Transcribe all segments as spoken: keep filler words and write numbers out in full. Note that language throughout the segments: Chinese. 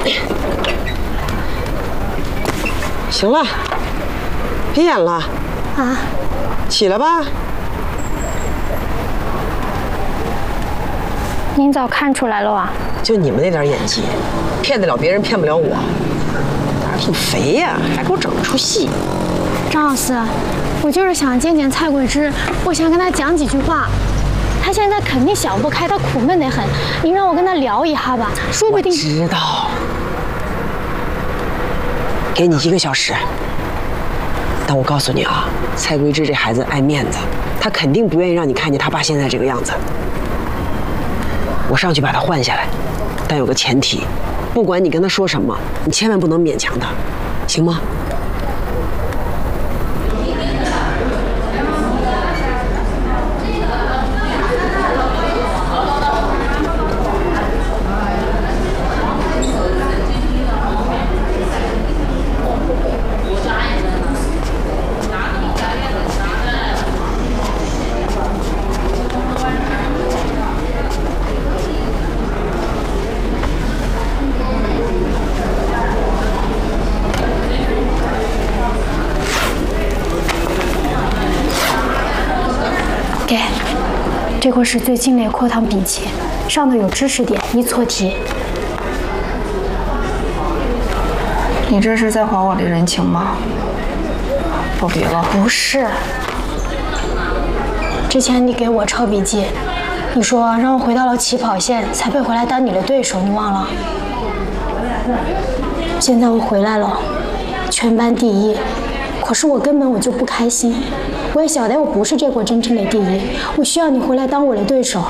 行了，别演了啊！ 起来吧。 您早看出来了啊？ 就你们那点演技，骗得了别人，骗不了我。哪挺肥呀，还给我整出戏。 张老师，我就是想见见蔡桂芝，我想跟她讲几句话。她现在肯定想不开，她苦闷得很。您让我跟她聊一下吧，说不定。 我知道。给你一个小时。但我告诉你啊，蔡桂芝这孩子爱面子，她肯定不愿意让你看见她爸现在这个样子。我上去把她换下来，但有个前提，不管你跟她说什么，你千万不能勉强她，行吗？ 给，这块是最精炼课堂笔记，上头有知识点，一错题。 你这是在还我的人情吗？不必了。 不是。之前你给我抄笔记，你说让我回到了起跑线才配回来当你的对手，你忘了？现在我回来了，全班第一，可是我根本我就不开心。我也晓得我不是这国真正的第一，我需要你回来当我的对手。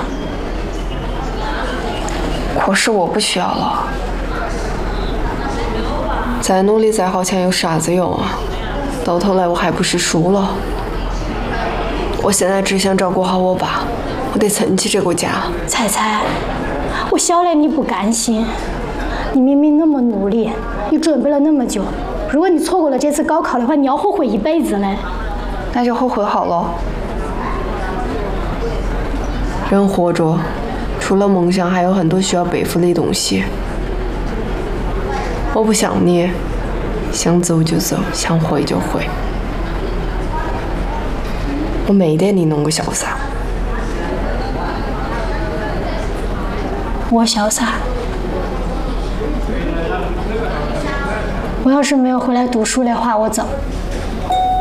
可是我不需要了，再努力再好强有啥子用啊？到头来我还不是输了。我现在只想照顾好我爸，我得撑起这个家。 彩彩，我晓得你不甘心，你明明那么努力，你准备了那么久，如果你错过了这次高考的话，你要后悔一辈子嘞。 那就后悔好了。人活着，除了梦想，还有很多需要背负的东西。我不像你，想走就走，想回就回。我没得你弄个潇洒。 我潇洒。我要是没有回来读书的话，我走。